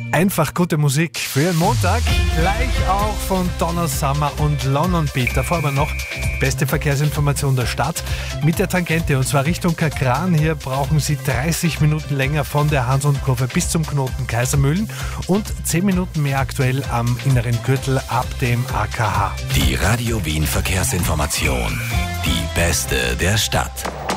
Einfach gute Musik für Ihren Montag. Gleich auch von Donna Summer und London Beat. Davor aber noch beste Verkehrsinformation der Stadt mit der Tangente. Und zwar Richtung Kagran. Hier brauchen Sie 30 Minuten länger von der Hans-und-Kurve bis zum Knoten Kaisermühlen und 10 Minuten mehr aktuell am inneren Gürtel ab dem AKH. Die Radio Wien Verkehrsinformation. Die beste der Stadt.